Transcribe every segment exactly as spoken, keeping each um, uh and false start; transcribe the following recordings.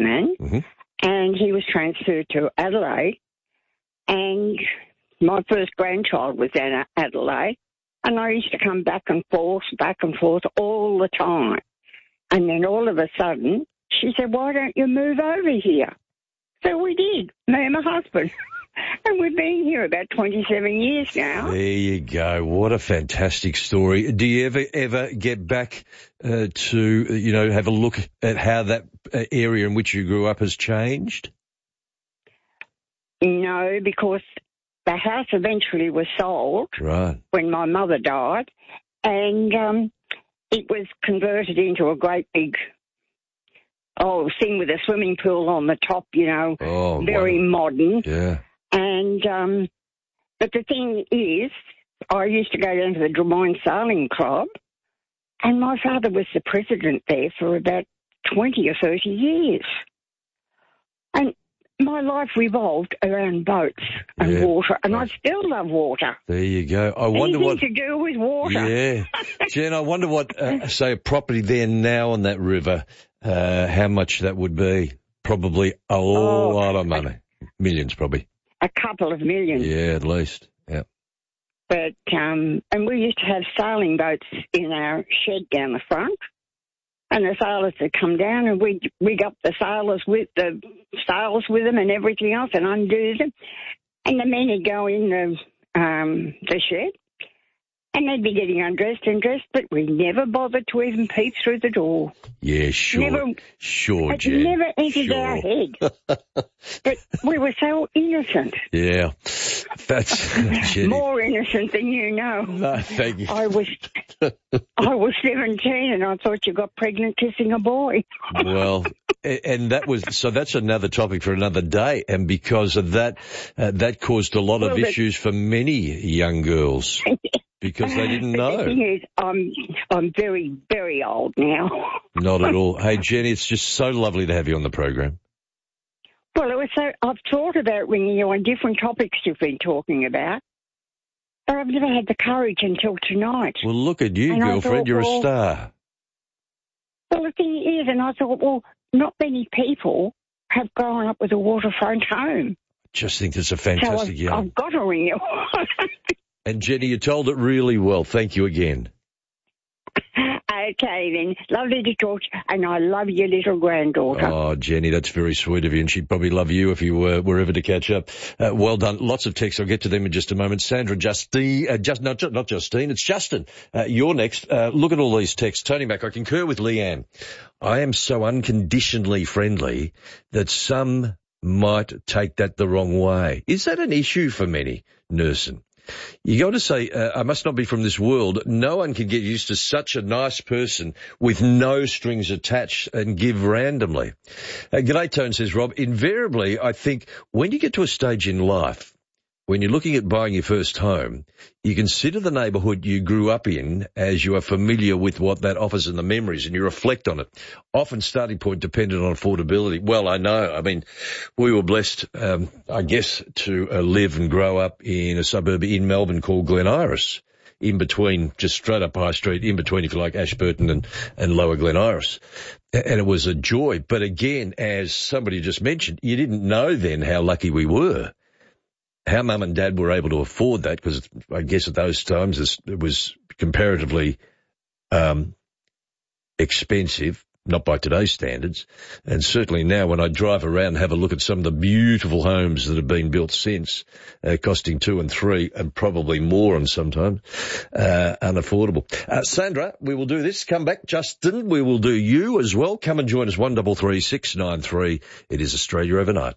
businessman, Mm-hmm. and he was transferred to Adelaide, and my first grandchild was in Adelaide, and I used to come back and forth, back and forth all the time. And then all of a sudden, she said, why don't you move over here? So we did, me and my husband. And we've been here about twenty-seven years now. There you go. What a fantastic story. Do you ever, ever get back uh, to, you know, have a look at how that area in which you grew up has changed? No, because the house eventually was sold right. when my mother died, and um, it was converted into a great big, oh, thing with a swimming pool on the top, you know, oh, very wow. modern. Yeah. And, um, but the thing is, I used to go down to the Drummoyne Sailing Club, and my father was the president there for about twenty or thirty years. And my life revolved around boats and yeah. water, and oh. I still love water. There you go. I wonder Anything what to do with water. Yeah, Jen. I wonder what, uh, say, a property there now on that river, uh, how much that would be. Probably a oh, lot of money, millions, probably. A couple of million. Yeah, at least. Yeah. But um, and we used to have sailing boats in our shed down the front. And the sailors would come down and we'd rig up the sailors with the sails with them and everything else and undo them. And the men would go in the um, the shed and they'd be getting undressed and dressed, but we never bothered to even peep through the door. Yeah, sure. Never, sure, it Jen. never entered sure. our head. But we were so innocent. Yeah. That's Jenny. More innocent than you know. No, thank you. I was I was seventeen and I thought you got pregnant kissing a boy. Well, and that was, so that's another topic for another day. And because of that, uh, that caused a lot well, of issues for many young girls because they didn't know. The thing is, I'm, I'm very, very old now. Not at all. Hey, Jenny, it's just so lovely to have you on the program. Well, it was so, I've thought about ringing you on different topics you've been talking about, but I've never had the courage until tonight. Well, look at you, and girlfriend. Thought, You're well, a star. Well, the thing is, and I thought, well, not many people have grown up with a waterfront home. Just think it's a fantastic so I've, young. I've got to ring you. And, Jenny, you told it really well. Thank you again. Okay, then. Lovely to talk to you, and I love your little granddaughter. Oh, Jenny, that's very sweet of you, and she'd probably love you if you were, were ever to catch up. Uh, well done. Lots of texts. I'll get to them in just a moment. Sandra, Justine, uh, just, not, not Justine, it's Justin. Uh, you're next. Uh, look at all these texts. Tony Mac, I concur with Leanne. I am so unconditionally friendly that some might take that the wrong way. Is that an issue for many, Nursing? You got to say, uh, I must not be from this world. No one can get used to such a nice person with no strings attached and give randomly. Uh, G'day Tone, says Rob. Invariably, I think when you get to a stage in life, when you're looking at buying your first home, you consider the neighbourhood you grew up in as you are familiar with what that offers and the memories, and you reflect on it. Often starting point dependent on affordability. Well, I know. I mean, we were blessed, um, I guess, to uh, live and grow up in a suburb in Melbourne called Glen Iris, in between, just straight up High Street, in between, if you like, Ashburton and, and Lower Glen Iris. And it was a joy. But again, as somebody just mentioned, you didn't know then how lucky we were. How mum and dad were able to afford that, because I guess at those times it was comparatively um, expensive, not by today's standards. And certainly now when I drive around and have a look at some of the beautiful homes that have been built since, uh, costing two and three and probably more and sometimes, uh, unaffordable. Uh, Sandra, we will do this. Come back. Justin, we will do you as well. Come and join us, one double three six nine three. It is Australia Overnight.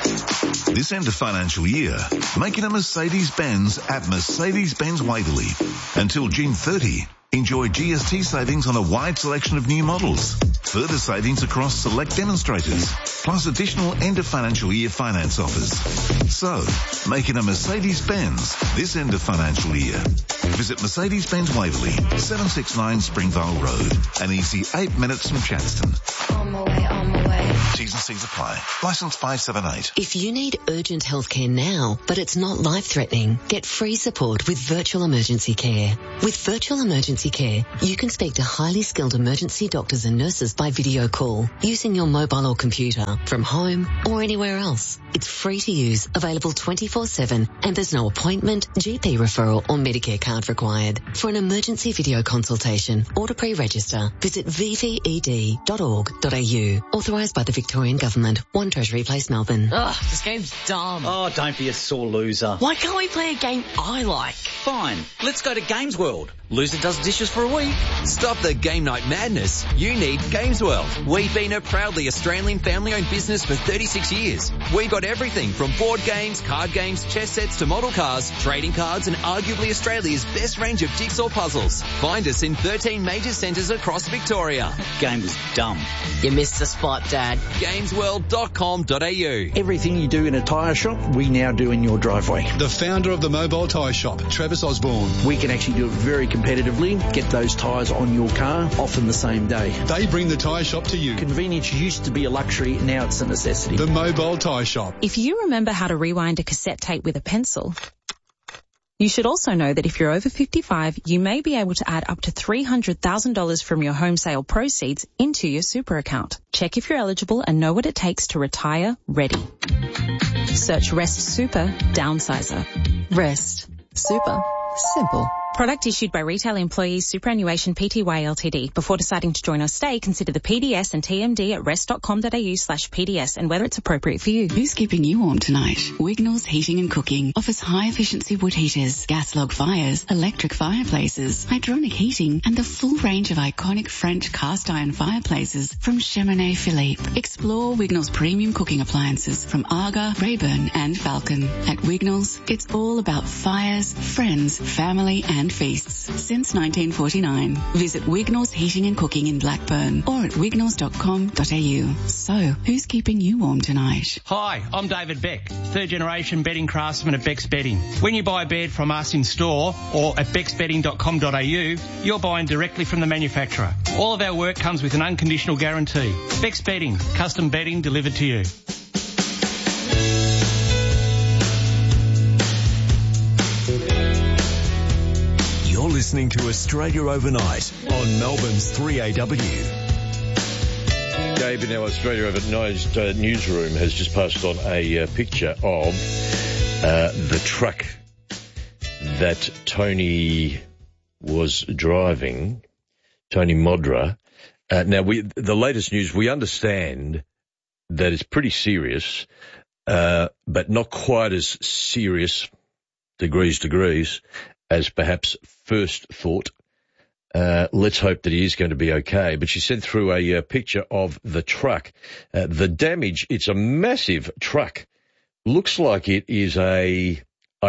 This end of financial year, make it a Mercedes-Benz at Mercedes-Benz Waverley. Until June thirtieth, enjoy G S T savings on a wide selection of new models. Further savings across select demonstrators, plus additional end of financial year finance offers. So, make it a Mercedes-Benz this end of financial year. Visit Mercedes-Benz Waverley, seven sixty-nine Springvale Road, an easy eight minutes from Chadston. On my way, on my way. T's and T's apply. Licence five seven eight. If you need urgent healthcare now, but it's not life-threatening, get free support with Virtual Emergency Care. With Virtual Emergency Care, you can speak to highly skilled emergency doctors and nurses by video call, using your mobile or computer, from home or anywhere else. It's free to use, available twenty-four seven, and there's no appointment, G P referral or Medicare card required. For an emergency video consultation or to pre-register, visit v v e d dot org dot a u. Authorised by the Victorian Government. one Treasury Place, Melbourne. Ugh, this game's dumb. Oh, don't be a sore loser. Why can't we play a game I like? Fine, let's go to Games World. Loser does dishes for a week. Stop the game night madness. You need Games World. We've been a proudly Australian family-owned business for thirty-six years. We've got everything from board games, card games, chess sets to model cars, trading cards, and arguably Australia's best range of jigsaw puzzles. Find us in thirteen major centres across Victoria. Game was dumb. You missed the spot, Dad. games world dot com dot a u. Everything you do in a tyre shop, we now do in your driveway. The founder of the Mobile Tyre Shop, Travis Osborne. We can actually do it very competitively, get those tyres on your car, often the same day. They bring the tyre shop to you. Convenience used to be a luxury, now it's a necessity. The Mobile Tyre Shop. If you remember how to rewind a cassette tape with a pencil, you should also know that if you're over fifty-five, you may be able to add up to three hundred thousand dollars from your home sale proceeds into your super account. Check if you're eligible and know what it takes to retire ready. Search Rest Super Downsizer. Rest Super Simple. Product issued by Retail Employees Superannuation Pty Ltd. Before deciding to join or stay, consider the P D S and T M D at rest dot com dot a u slash P D S and whether it's appropriate for you. Who's keeping you warm tonight? Wignall's Heating and Cooking offers high-efficiency wood heaters, gas log fires, electric fireplaces, hydronic heating, and the full range of iconic French cast-iron fireplaces from Cheminée Philippe. Explore Wignall's premium cooking appliances from Aga, Rayburn, and Falcon. At Wignall's, it's all about fires, friends, family, and feasts. Since nineteen forty-nine. Visit Wignall's Heating and Cooking in Blackburn or at wignalls dot com dot a u. So, who's keeping you warm tonight? Hi, I'm David Beck, third generation bedding craftsman at Beck's Bedding. When you buy a bed from us in store or at becks bedding dot com dot a u, you're buying directly from the manufacturer. All of our work comes with an unconditional guarantee. Beck's Bedding, custom bedding delivered to you. Listening to Australia Overnight on Melbourne's three A W. Dave in our Australia Overnight uh, newsroom has just passed on a uh, picture of uh, the truck that Tony was driving, Tony Modra. Uh, now, we the latest news, we understand that it's pretty serious, uh, but not quite as serious, degrees, degrees, as perhaps first thought. Uh, let's hope that he is going to be okay. But she sent through a uh, picture of the truck. Uh, the damage, it's a massive truck. Looks like it is a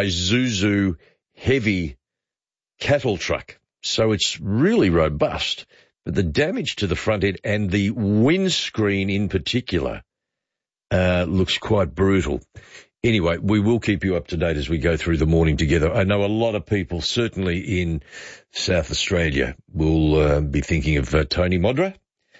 Isuzu heavy cattle truck. So it's really robust. But the damage to the front end and the windscreen in particular uh, looks quite brutal. Anyway, we will keep you up to date as we go through the morning together. I know a lot of people, certainly in South Australia, will uh, be thinking of uh, Tony Modra,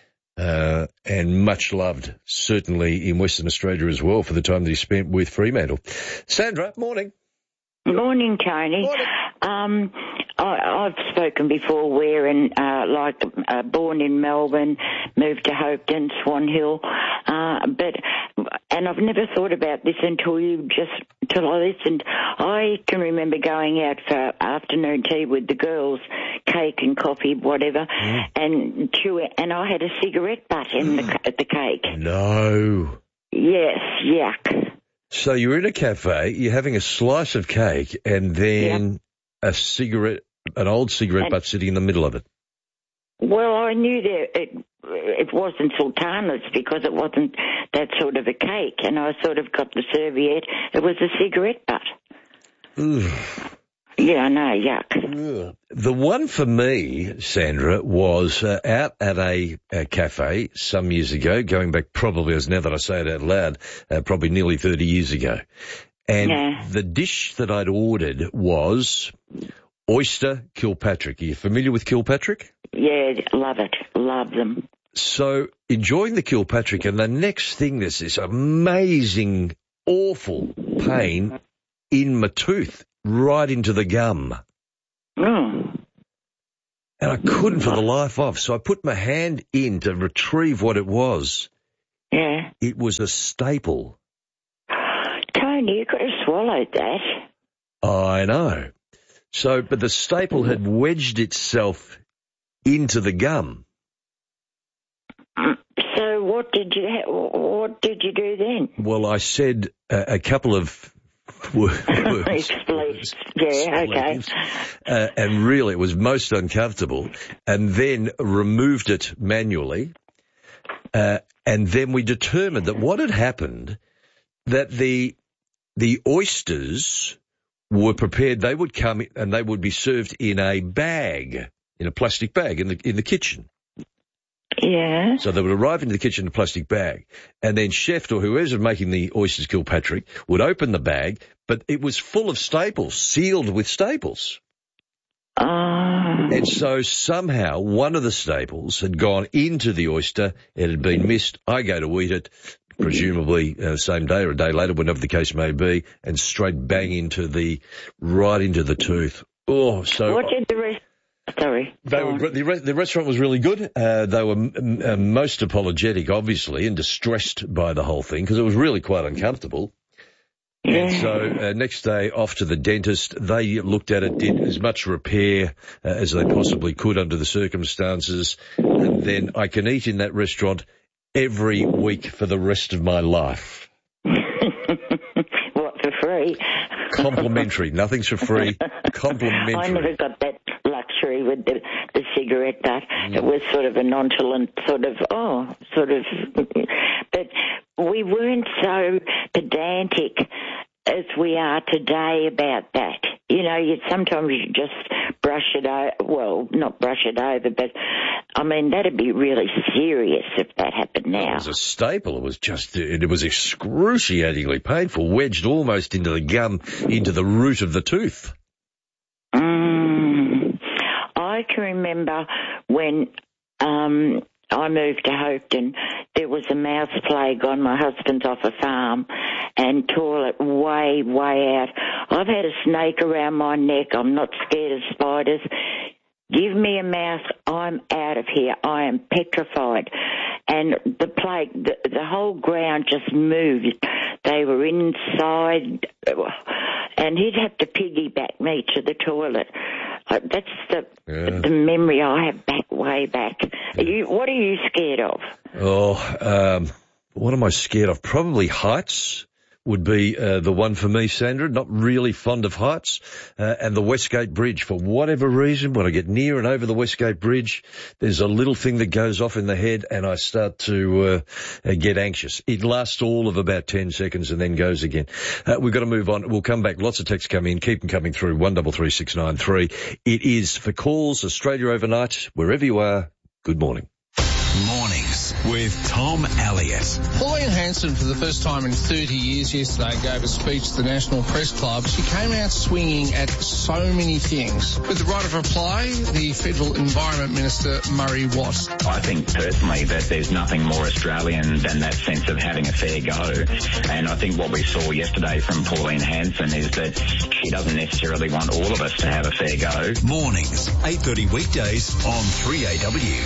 uh, and much loved, certainly in Western Australia as well, for the time that he spent with Fremantle. Sandra, morning. Morning, Tony. Morning. Um, I, I've spoken before where, in, uh, like, uh, born in Melbourne, moved to Hopeton, Swan Hill, uh, but, and I've never thought about this until you just, until I listened. I can remember going out for afternoon tea with the girls, cake and coffee, whatever, mm. and chew it, and I had a cigarette butt in the, at the cake. No. Yes, yuck. So you're in a cafe, you're having a slice of cake, and then yeah. a cigarette, an old cigarette and, butt sitting in the middle of it. Well, I knew that it, it wasn't sultanas because it wasn't that sort of a cake, and I sort of got the serviette. It was a cigarette butt. Ugh. Yeah, I know, yuck. The one for me, Sandra, was uh, out at a, a cafe some years ago, going back probably, as now that I say it out loud, uh, probably nearly thirty years ago. And yeah. the dish that I'd ordered was oyster Kilpatrick. Are you familiar with Kilpatrick? Yeah, love it. Love them. so enjoying the Kilpatrick, and the next thing, there's this amazing, awful pain in my tooth, right into the gum. Oh. And I couldn't for the life of, so I put my hand in to retrieve what it was. Yeah. It was a staple. Tony, you could have swallowed that. I know. So, but the staple had wedged itself into the gum. So what did you ha- what did you do then? Well, I said a, a couple of words. Expletives. Yeah, okay. Uh, and really, it was most uncomfortable. And then removed it manually. Uh, and then we determined that what had happened, that the the oysters were prepared. They would come and they would be served in a bag, in a plastic bag in the in the kitchen. Yeah. So they would arrive into the kitchen in a plastic bag, and then chef or whoever's making the oysters Kilpatrick would open the bag, but it was full of staples, sealed with staples. Oh. And so somehow one of the staples had gone into the oyster. It had been missed. I go to eat it, presumably uh, same day or a day later, whenever the case may be, and straight bang into the, right into the tooth. Oh, so. What did the rest? Sorry. They were, the, re- the restaurant was really good. Uh, they were m- m- most apologetic, obviously, and distressed by the whole thing because it was really quite uncomfortable. Yeah. And so uh, next day off to the dentist, they looked at it, did as much repair uh, as they possibly could under the circumstances, and then I can eat in that restaurant every week for the rest of my life. What, for free? Complimentary. Nothing's for free. Complimentary. I never got that luxury with the, the cigarette butt. Mm. It was sort of a nonchalant sort of, oh, sort of, but we weren't so pedantic as we are today about that. You know, you sometimes you just brush it over, well, not brush it over, but, I mean, that'd be really serious if that happened now. It was a staple. It was just, it was excruciatingly painful, wedged almost into the gum, into the root of the tooth. Mm. I can remember when um, I moved to Hopeton, there was a mouse plague on my husband's off a farm and toilet way, way out. I've had a snake around my neck. I'm not scared of spiders. Give me a mouse, I'm out of here. I am petrified. And the plague, the, the whole ground just moved. They were inside, and he'd have to piggyback me to the toilet. Uh, that's the yeah. the memory I have back, way back. Are you, what are you scared of? Oh, um, what am I scared of? Probably heights would be uh, the one for me, Sandra. Not really fond of heights. Uh, and the Westgate Bridge, for whatever reason, when I get near and over the Westgate Bridge, there's a little thing that goes off in the head and I start to uh, get anxious. It lasts all of about ten seconds and then goes again. Uh, we've got to move on. We'll come back. Lots of texts come in. Keep them coming through. one three three six nine three. It is for calls, Australia Overnight. Wherever you are, good morning. Mornings with Tom Elliott. Pauline Hanson, for the first time in thirty years yesterday, gave a speech to the National Press Club. She came out swinging at so many things. With the right of reply, the Federal Environment Minister, Murray Watt. I think personally that there's nothing more Australian than that sense of having a fair go. And I think what we saw yesterday from Pauline Hanson is that she doesn't necessarily want all of us to have a fair go. Mornings, eight thirty weekdays on three A W.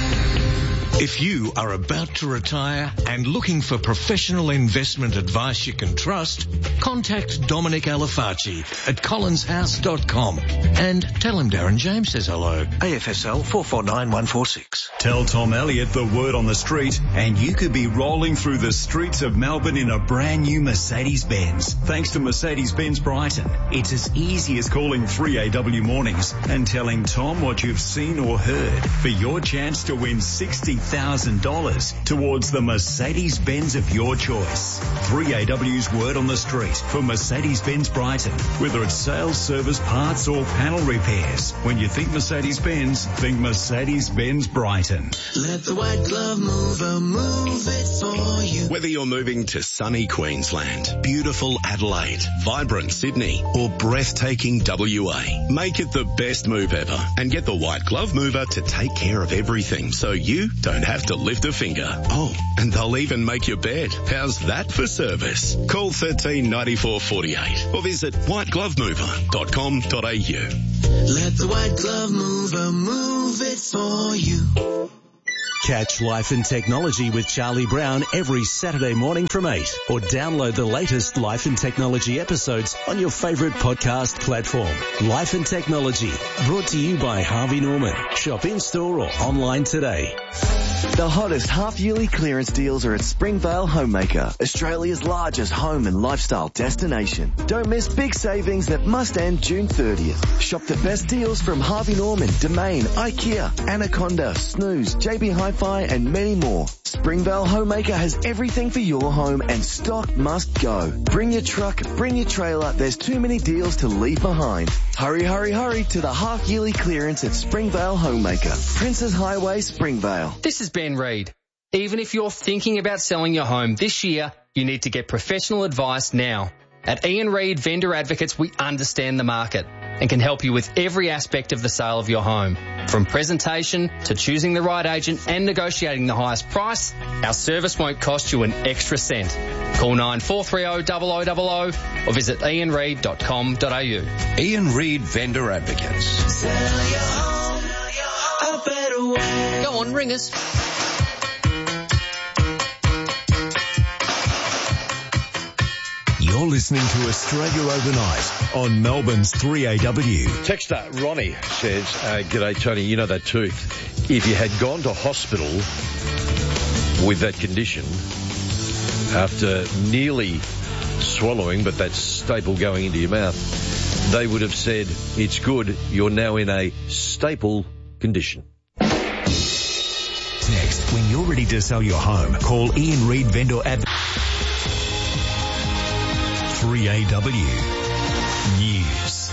If you are about to retire and looking for professional investment advice you can trust, contact Dominic Alifacci at collins house dot com and tell him Darren James says hello. A F S L four four nine one four six. Tell Tom Elliott the word on the street and you could be rolling through the streets of Melbourne in a brand new Mercedes-Benz. Thanks to Mercedes-Benz Brighton, it's as easy as calling three A W Mornings and telling Tom what you've seen or heard for your chance to win sixty thousand dollars towards the Mercedes-Benz of your choice. three A W's word on the street for Mercedes-Benz Brighton. Whether it's sales, service, parts or panel repairs. When you think Mercedes-Benz, think Mercedes-Benz Brighton. Let the white glove mover move it for you. Whether you're moving to sunny Queensland, beautiful Adelaide, vibrant Sydney or breathtaking W A, make it the best move ever and get the white glove mover to take care of everything so you don't don't have to lift a finger. Oh, and they'll even make your bed. How's that for service? Call one three nine four four eight or visit white glove mover dot com dot a u. Let the White Glove Mover move it for you. Catch Life and Technology with Charlie Brown every Saturday morning from eight, or download the latest Life and Technology episodes on your favourite podcast platform. Life and Technology, brought to you by Harvey Norman. Shop in-store or online today. The hottest half-yearly clearance deals are at Springvale Homemaker, Australia's largest home and lifestyle destination. Don't miss big savings that must end June thirtieth. Shop the best deals from Harvey Norman, Domain, IKEA, Anaconda, Snooze, J B Hi-Fi and many more. Springvale Homemaker has everything for your home and stock must go. Bring your truck, bring your trailer, there's too many deals to leave behind. Hurry, hurry, hurry to the half-yearly clearance at Springvale Homemaker, Princes Highway, Springvale. This is Ben Reid. Even if you're thinking about selling your home this year, you need to get professional advice now. At Ian Reid Vendor Advocates, we understand the market and can help you with every aspect of the sale of your home. From presentation to choosing the right agent and negotiating the highest price, our service won't cost you an extra cent. Call nine four three zero zero zero zero zero or visit ian reid dot com dot a u. Ian Reid Vendor Advocates. Sell your home a better way. Go on, ring us. You're listening to Australia Overnight on Melbourne's three A W. Texter Ronnie says, uh, g'day Tony, you know that tooth. If you had gone to hospital with that condition after nearly swallowing, but that staple going into your mouth, they would have said, it's good, you're now in a staple condition. Next, when you're ready to sell your home, call Ian Reid Vendor Advocates. three A W News.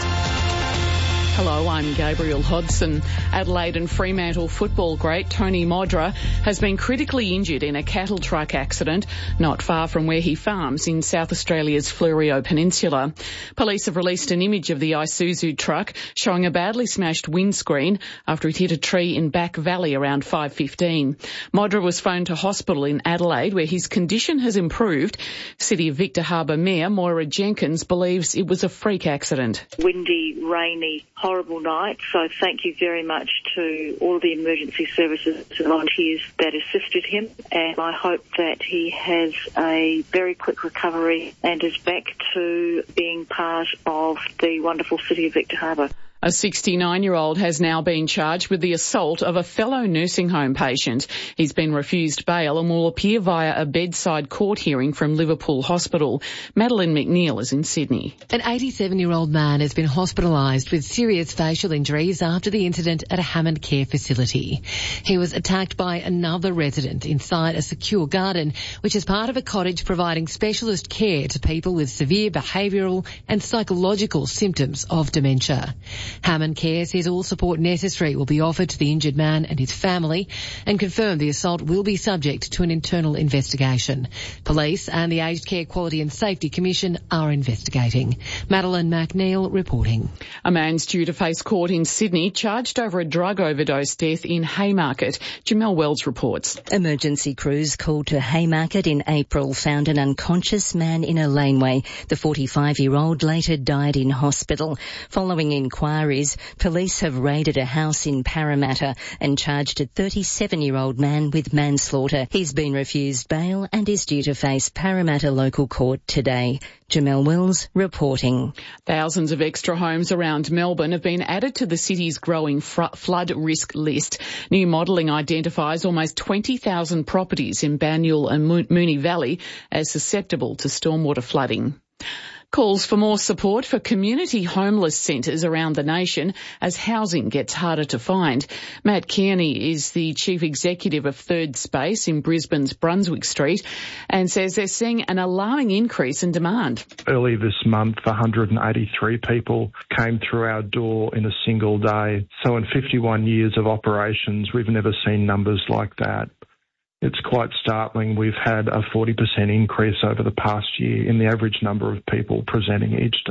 Hello, I'm Gabriel Hodson. Adelaide and Fremantle football great Tony Modra has been critically injured in a cattle truck accident not far from where he farms in South Australia's Fleurieu Peninsula. Police have released an image of the Isuzu truck showing a badly smashed windscreen after it hit a tree in Back Valley around five fifteen. Modra was phoned to hospital in Adelaide where his condition has improved. City of Victor Harbor Mayor Moira Jenkins believes it was a freak accident. Windy, rainy, horrible night, so thank you very much to all the emergency services and volunteers that assisted him, and I hope that he has a very quick recovery and is back to being part of the wonderful city of Victor Harbor. A sixty-nine-year-old has now been charged with the assault of a fellow nursing home patient. He's been refused bail and will appear via a bedside court hearing from Liverpool Hospital. Madeline McNeil is in Sydney. An eighty-seven-year-old man has been hospitalised with serious facial injuries after the incident at a Hammond Care facility. He was attacked by another resident inside a secure garden, which is part of a cottage providing specialist care to people with severe behavioural and psychological symptoms of dementia. Hammond Care says all support necessary will be offered to the injured man and his family and confirmed the assault will be subject to an internal investigation. Police and the Aged Care Quality and Safety Commission are investigating. Madeline McNeil reporting. A man's due to face court in Sydney charged over a drug overdose death in Haymarket. Jamelle Wells reports. Emergency crews called to Haymarket in April found an unconscious man in a laneway. The forty-five-year-old later died in hospital. Following inquiry, police have raided a house in Parramatta and charged a thirty-seven-year-old man with manslaughter. He's been refused bail and is due to face Parramatta local court today. Jamelle Wills reporting. Thousands of extra homes around Melbourne have been added to the city's growing fr- flood risk list. New modelling identifies almost twenty thousand properties in Banyule and Mo- Moonee Valley as susceptible to stormwater flooding. Calls for more support for community homeless centres around the nation as housing gets harder to find. Matt Kearney is the Chief Executive of Third Space in Brisbane's Brunswick Street and says they're seeing an alarming increase in demand. Early this month, one hundred eighty-three people came through our door in a single day. So in fifty-one years of operations, we've never seen numbers like that. It's quite startling. We've had a forty percent increase over the past year in the average number of people presenting each day.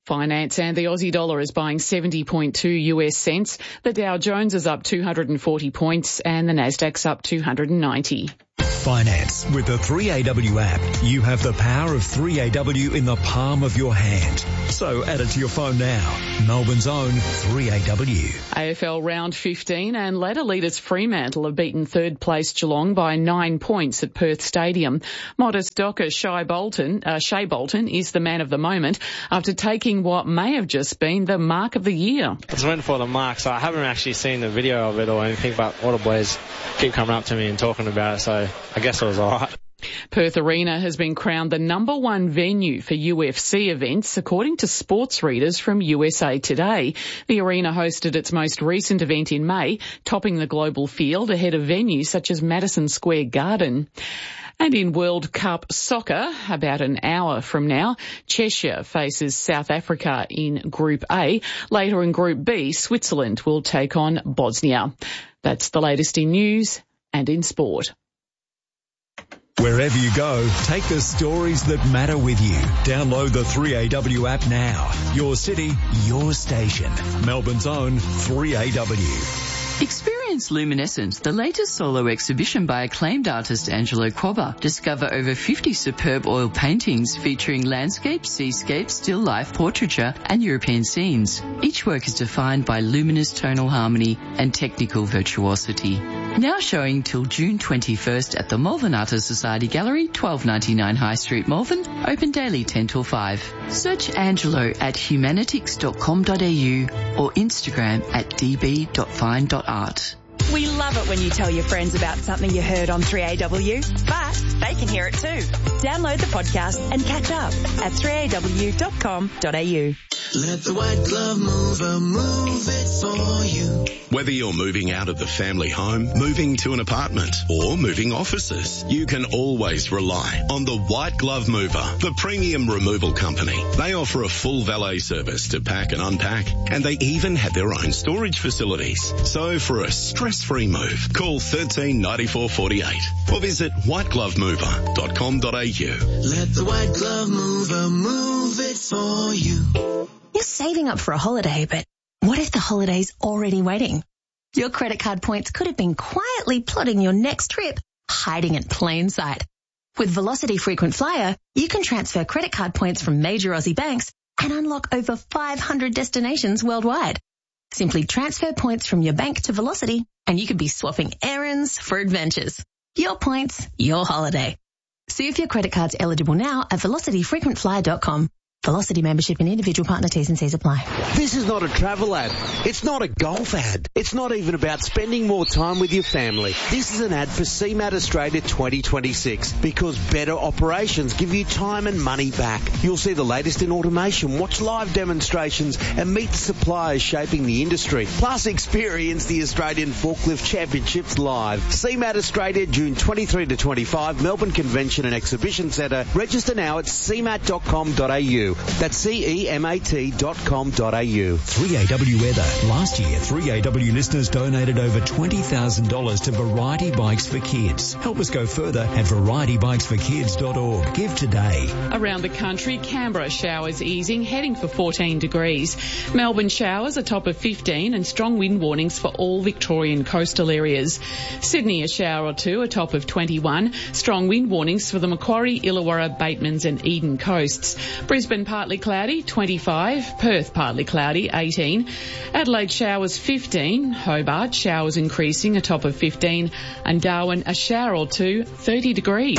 Finance and the Aussie dollar is buying seventy point two U S cents. The Dow Jones is up two hundred forty points and the Nasdaq's up two hundred ninety. Finance. With the three A W app, you have the power of three A W in the palm of your hand. So add it to your phone now. Melbourne's own three A W. A F L round fifteen and ladder leaders Fremantle have beaten third place Geelong by nine points at Perth Stadium. Modest Docker Shai Bolton, uh, Shea Bolton is the man of the moment after taking what may have just been the mark of the year. I just went for the mark, so I haven't actually seen the video of it or anything, but all the boys keep coming up to me and talking about it, so I guess it was all right. Perth Arena has been crowned the number one venue for U F C events, according to sports readers from U S A Today. The arena hosted its most recent event in May, topping the global field ahead of venues such as Madison Square Garden. And in World Cup soccer, about an hour from now, Cheshire faces South Africa in Group A. Later in Group B, Switzerland will take on Bosnia. That's the latest in news and in sport. Wherever you go, take the stories that matter with you. Download the three A W app now. Your city, your station. Melbourne's own three A W. Experience Luminescence, the latest solo exhibition by acclaimed artist Angelo Quobba. Discover over fifty superb oil paintings featuring landscape, seascape, still life, portraiture and European scenes. Each work is defined by luminous tonal harmony and technical virtuosity. Now showing till June twenty-first at the Malvern Artist Society Gallery, twelve ninety-nine High Street, Malvern. Open daily ten till five. Search Angelo at humanitics dot com dot a u or Instagram at d b dot fine dot art. We love it when you tell your friends about something you heard on three A W, but they can hear it too. Download the podcast and catch up at three a w dot com dot a u. Let the white glove mover move it for you. Whether you're moving out of the family home, moving to an apartment, or moving offices, you can always rely on the White Glove Mover, the premium removal company. They offer a full valet service to pack and unpack, and they even have their own storage facilities. So for a stress-free move, call thirteen ninety-four forty-eight or visit white glove mover dot com dot a u. Let the white glove mover move it for you. You're saving up for a holiday, but what if the holiday's already waiting? Your credit card points could have been quietly plotting your next trip, hiding in plain sight. With Velocity Frequent Flyer, you can transfer credit card points from major Aussie banks and unlock over five hundred destinations worldwide. Simply transfer points from your bank to Velocity and you could be swapping errands for adventures. Your points, your holiday. See if your credit card's eligible now at velocity frequent flyer dot com. Velocity membership and individual partner T's and C's apply. This is not a travel ad. It's not a golf ad. It's not even about spending more time with your family. This is an ad for C M A T Australia twenty twenty-six because better operations give you time and money back. You'll see the latest in automation, watch live demonstrations and meet the suppliers shaping the industry. Plus experience the Australian Forklift Championships live. C M A T Australia June twenty-third to twenty-fifth, Melbourne Convention and Exhibition Centre. Register now at c mat dot com dot a u. That's C E M A T dot com dot a u. three A W weather. Last year, three A W listeners donated over twenty thousand dollars to Variety Bikes for Kids. Help us go further at variety bikes for kids dot org. Give today. Around the country, Canberra showers easing, heading for fourteen degrees. Melbourne showers a top of fifteen and strong wind warnings for all Victorian coastal areas. Sydney a shower or two, a top of twenty-one. Strong wind warnings for the Macquarie, Illawarra, Batemans and Eden coasts. Brisbane partly cloudy, twenty-five. Perth partly cloudy, eighteen. Adelaide showers, fifteen. Hobart showers increasing, a top of fifteen. And Darwin a shower or two, thirty degrees.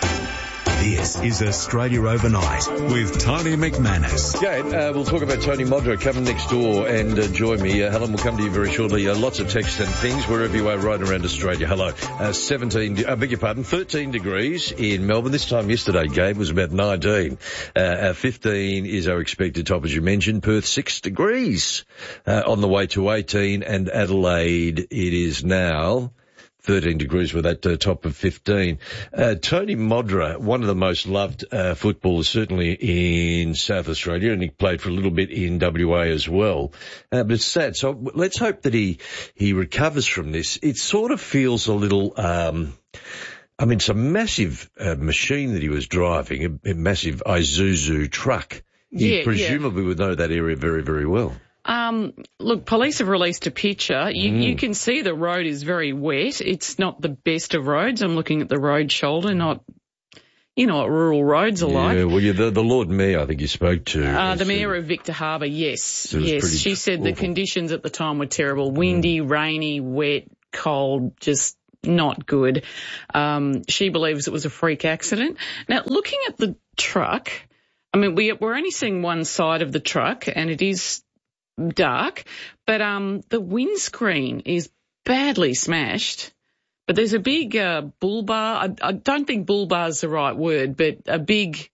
This is Australia Overnight with Tony McManus. Yeah, uh, we'll talk about Tony Modra coming next door and uh, join me. Uh, Helen will come to you very shortly. Uh, lots of texts and things wherever you are right around Australia. Hello. Uh, seventeen, I uh, beg your pardon, thirteen degrees in Melbourne. This time yesterday, Gabe, was about nineteen. Uh, uh, fifteen is our expected top, as you mentioned. Perth, six degrees uh, on the way to eighteen. And Adelaide, it is now thirteen degrees with that uh, top of fifteen. Uh, Tony Modra, one of the most loved uh, footballers, certainly in South Australia, and he played for a little bit in W A as well. Uh, but it's sad. So let's hope that he, he recovers from this. It sort of feels a little, um, I mean, it's a massive uh, machine that he was driving, a, a massive Isuzu truck. You Yeah, presumably yeah. would know that area very, very well. Um, look, police have released a picture. You, Mm. you can see the road is very wet. It's not the best of roads. I'm looking at the road shoulder, not, you know what rural roads are Yeah, like. well, you, the, the Lord Mayor, I think you spoke to. Uh, the said- Mayor of Victor Harbour, yes, It was yes. pretty She said the awful. conditions at the time were terrible. Windy, rainy, wet, cold, just not good. Um, she believes it was a freak accident. Now, looking at the truck, I mean, we, we're only seeing one side of the truck and it is dark, but um, the windscreen is badly smashed. But there's a big uh, bull bar. I, I don't think bull bar is the right word, but a big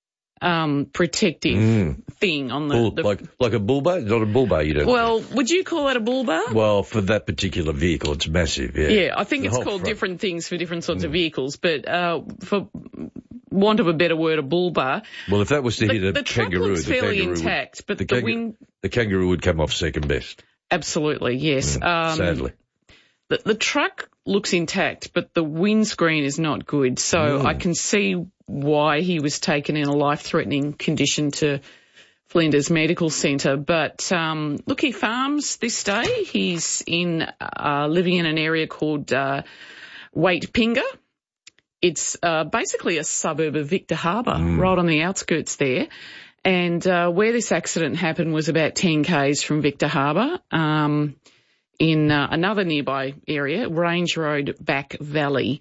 um, protective Mm. thing on the, Bull, the like like a bull bar? Not a bull bar, you don't well, would you call it a bull bar? Well, for that particular vehicle, it's massive, yeah. Yeah, I think The it's whole called front. different things for different sorts of vehicles, but uh, for want of a better word, a bull bar. Well, if that was to The- hit a the truck kangaroo, looks the fairly kangaroo intact, would, but the, the kangaroo- wing- the kangaroo would come off second best. Absolutely, yes. Um, sadly. The, the truck looks intact, but the windscreen is not good, so Mm. I can see why he was taken in a life-threatening condition to Flinders Medical Centre. But um, look, he farms this day. He's in uh, living in an area called uh, Waitpinga. It's uh, basically a suburb of Victor Harbour, right on the outskirts there. And uh, where this accident happened was about ten kays from Victor Harbour, um, in uh, another nearby area, Range Road Back Valley.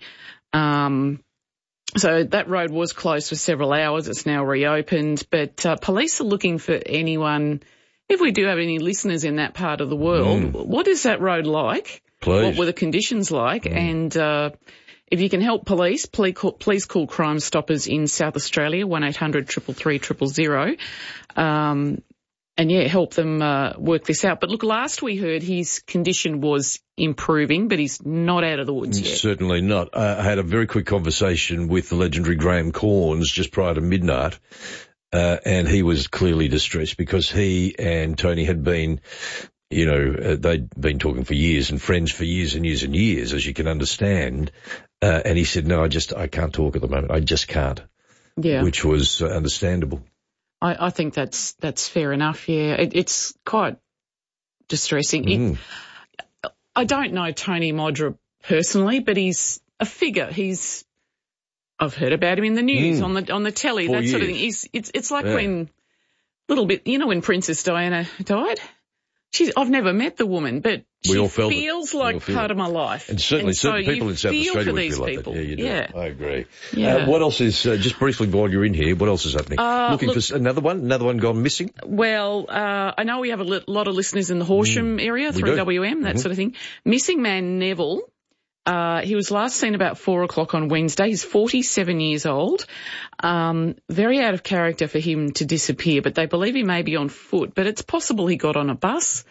Um, so that road was closed for several hours. It's now reopened. But uh, police are looking for anyone, if we do have any listeners in that part of the world, Mm. what is that road like? Please. What were the conditions like? And uh, if you can help police, please call, please call Crime Stoppers in South Australia, one eight hundred three three three zero zero. Um, and, yeah, help them uh, work this out. But, look, last we heard his condition was improving, but he's not out of the woods yet. Certainly not. Uh, I had a very quick conversation with the legendary Graham Corns just prior to midnight, uh, and he was clearly distressed because he and Tony had been, you know, uh, they'd been talking for years and friends for years and years and years, as you can understand. Uh, and he said, no, I just, I can't talk at the moment. I just can't. Yeah. Which was uh, understandable. I, I think that's that's fair enough, yeah. It, it's quite distressing. Mm. It, I don't know Tony Modra personally, but he's a figure. He's, I've heard about him in the news, Mm. on the on the telly, For that sort of years. thing. He's, it's it's like Yeah. when, little bit, you know, when Princess Diana died? She's, I've never met the woman, but We she all felt it. feels We all like feel part it. of my life. And certainly And so certain people you in South feel Australia for would these feel like people. that. Yeah, you do. Yeah. I agree. Yeah. Uh, what else is, uh, just briefly while you're in here, what else is happening? Uh, Looking look- for s- another one? Another one gone missing? Well, uh, I know we have a li- lot of listeners in the Horsham area, Mm. We three do. W M, that Mhm. sort of thing. Missing man Neville, uh, he was last seen about four o'clock on Wednesday. He's forty-seven years old. Um, very out of character for him to disappear, but they believe he may be on foot. But it's possible he got on a bus,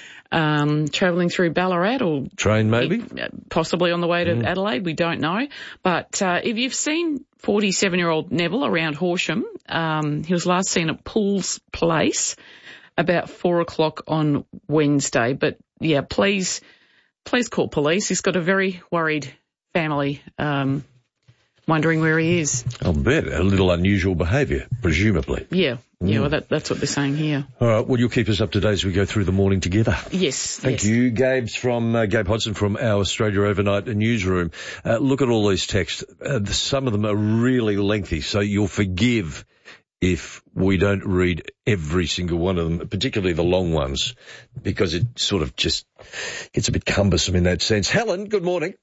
um, travelling through Ballarat or Train maybe? uh, possibly on the way to Mm. Adelaide. We don't know. But uh, if you've seen forty-seven-year-old Neville around Horsham, um, he was last seen at Pools Place about four o'clock on Wednesday. But, yeah, please, please call police. He's got a very worried family, um, wondering where he is. I'll bet. A little unusual behaviour, presumably. Yeah, yeah, Mm. well, that, that's what they're saying here. All right, well, you'll keep us up to date as we go through the morning together. Yes, Thank yes. you. Gabe's from, uh, Gabe Hodson from our Australia Overnight newsroom. Uh, look at all these texts. Uh, some of them are really lengthy, so you'll forgive if we don't read every single one of them, particularly the long ones, because it sort of just gets a bit cumbersome in that sense. Helen, good morning.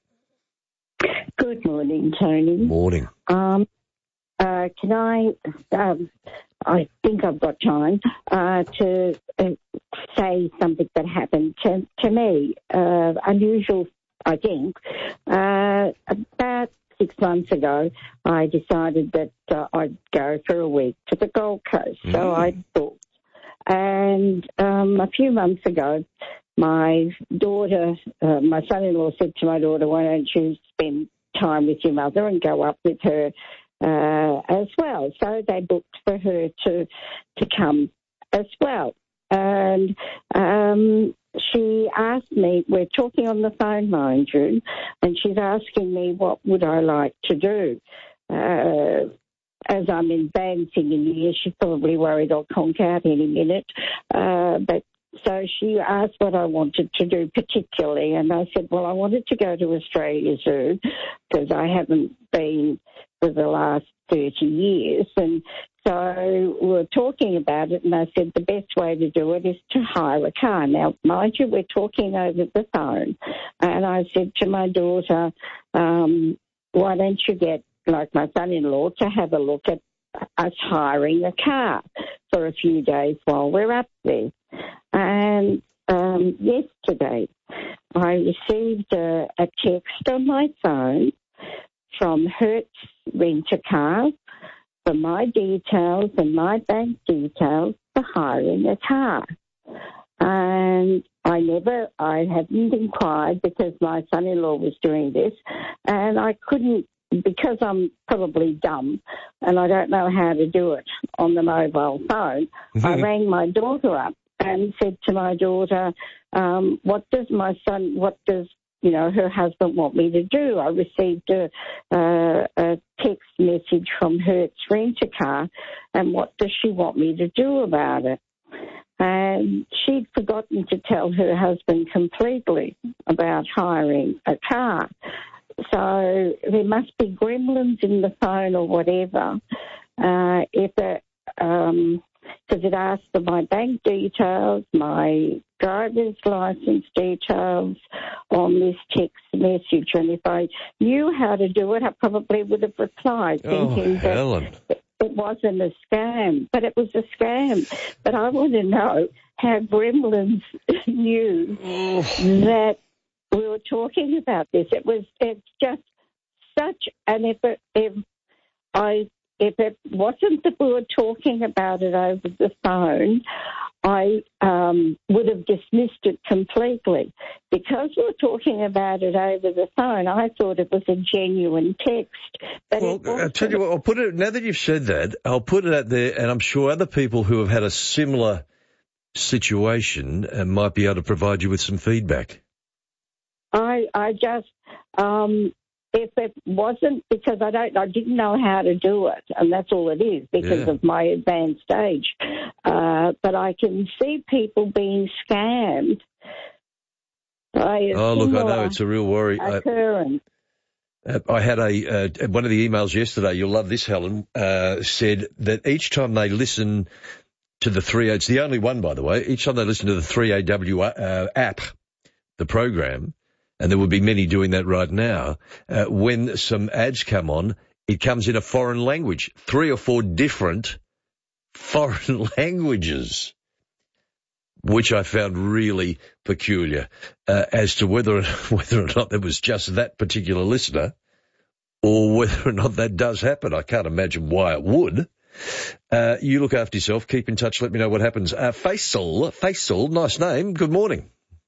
Good morning, Tony. Morning. Um, uh, can I, um, I think I've got time, uh, to uh, say something that happened to, to me. Uh, unusual, I think. Uh, about six months ago, I decided that uh, I'd go for a week to the Gold Coast. Mm. So I booked. And um, a few months ago, my daughter, uh, my son-in-law said to my daughter, why don't you spend time with your mother and go up with her uh, as well. So they booked for her to to come as well. And um, she asked me, we're talking on the phone, mind you, and she's asking me what would I like to do. Uh, as I'm advancing in years, she's probably worried I'll conk out any minute. Uh, but so she asked what I wanted to do particularly, and I said, well, I wanted to go to Australia Zoo because I haven't been for the last thirty years. And so we were talking about it, and I said the best way to do it is to hire a car. Now, mind you, we're talking over the phone. And I said to my daughter, um, why don't you get, like my son-in-law, to have a look at us hiring a car for a few days while we're up there. And um, yesterday I received a, a text on my phone from Hertz Rent-A-Car for my details and my bank details for hiring a car. And I never, I hadn't inquired because my son-in-law was doing this, and I couldn't, because I'm probably dumb and I don't know how to do it on the mobile phone, I rang my daughter up and said to my daughter, um, what does my son, what does, you know, her husband want me to do? I received a, uh, a text message from Hertz Rent-A-Car, and what does she want me to do about it? And she'd forgotten to tell her husband completely about hiring a car. So there must be gremlins in the phone or whatever. Uh, if it, um, because it asked for my bank details, my driver's license details on this text message. And if I knew how to do it, I probably would have replied, thinking oh, Helen. that it wasn't a scam. But it was a scam. But I want to know how gremlins knew that we were talking about this. It was it's just such an effort. If I if it wasn't that we were talking about it over the phone, I um, would have dismissed it completely. Because we were talking about it over the phone, I thought it was a genuine text. But well, I'll tell you what, I'll put it, now that you've said that, I'll put it out there, and I'm sure other people who have had a similar situation uh, might be able to provide you with some feedback. I, I just, um, if it wasn't, because I don't, I didn't know how to do it, and that's all it is because yeah. of my advanced age. Uh, but I can see people being scammed. By a oh, look, I know it's a real worry. Occurrence. I, I had a, uh, one of the emails yesterday, you'll love this, Helen, uh, said that each time they listen to the three A, it's the only one, by the way, each time they listen to the three A W uh, app, the program, and there would be many doing that right now, uh, when some ads come on, it comes in a foreign language, three or four different foreign languages, which I found really peculiar, uh, as to whether whether or not it was just that particular listener or whether or not that does happen. I can't imagine why it would. Uh, you look after yourself. Keep in touch. Let me know what happens. Uh, Faisal, Faisal, nice name. Good morning.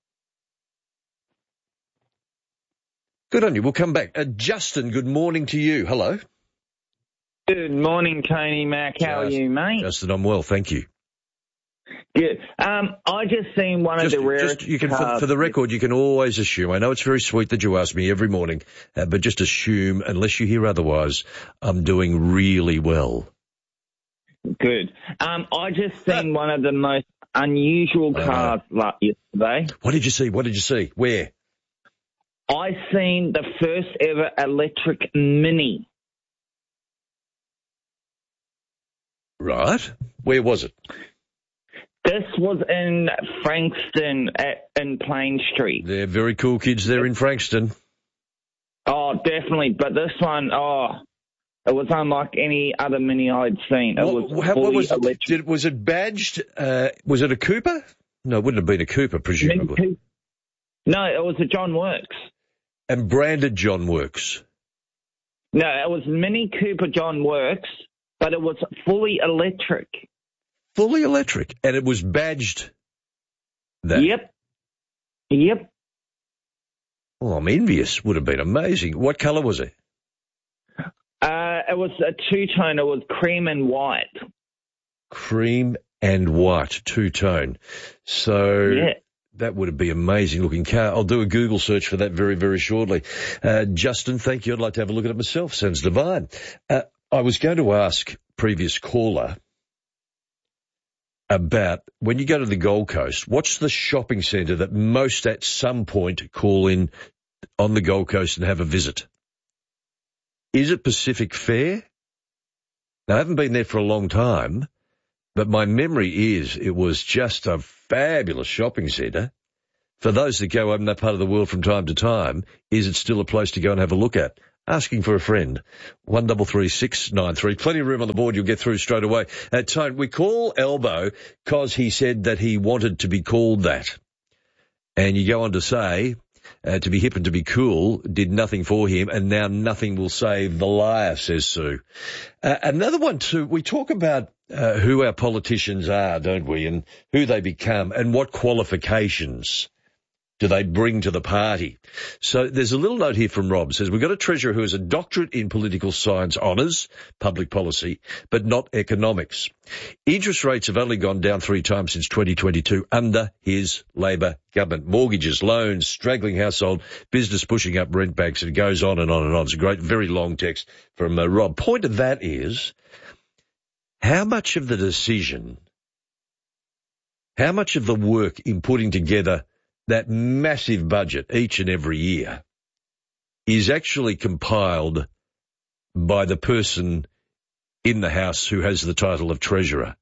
Good on you. We'll come back. Uh, Justin, good morning to you. Hello. Good morning, Tony Mac. How Just, are you, mate? Justin, I'm well, thank you. Good. Um, I just seen one just, of the rarest just, you can, cars. For, for the record, you can always assume, I know it's very sweet that you ask me every morning, uh, but just assume, unless you hear otherwise, I'm doing really well. Good. Um, I just seen one of the most unusual cars uh, yesterday. What did you see? What did you see? Where? I seen the first ever electric Mini. Right. Where was it? This was in Frankston at, in Plain Street. They're very cool kids there in Frankston. Oh, definitely. But this one, oh, it was unlike any other Mini I'd seen. It what, was how, fully what was, electric. did, was it badged? Uh, was it a Cooper? No, it wouldn't have been a Cooper, presumably. No, it was a John Works. And branded John Works? No, it was Mini Cooper John Works, but it was fully electric. Fully electric, and it was badged that? Yep. Yep. Oh, I'm envious. Would have been amazing. What colour was it? Uh, it was a two-tone. It was cream and white. Cream and white, two-tone. So yeah. That would be amazing looking car. I'll do a Google search for that very, very shortly. Uh, Justin, thank you. I'd like to have a look at it myself. Sounds divine. Uh, I was going to ask previous caller about when you go to the Gold Coast, what's the shopping centre that most at some point call in on the Gold Coast and have a visit? Is it Pacific Fair? Now, I haven't been there for a long time, but my memory is it was just a fabulous shopping centre. For those that go over in that part of the world from time to time, is it still a place to go and have a look at? Asking for a friend. One double three six nine three. Plenty of room on the board. You'll get through straight away. Uh, Tone, we call Elbow because he said that he wanted to be called that. And you go on to say, uh, to be hip and to be cool did nothing for him, and now nothing will save the liar, says Sue. Uh, another one too, we talk about uh, who our politicians are, don't we, and who they become and what qualifications do they bring to the party. So there's a little note here from Rob. It says, we've got a treasurer who has a doctorate in political science honours, public policy, but not economics. Interest rates have only gone down three times since twenty twenty-two under his Labor government. Mortgages, loans, straggling household, business pushing up rent banks, and it goes on and on and on. It's a great, very long text from uh, Rob. Point of that is, how much of the decision, how much of the work in putting together that massive budget each and every year is actually compiled by the person in the House who has the title of Treasurer?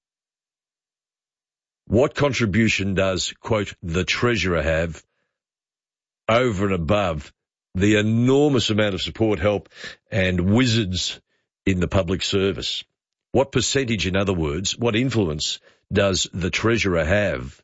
What contribution does, quote, the Treasurer have over and above the enormous amount of support, help, and wizards in the public service? What percentage, in other words, what influence does the Treasurer have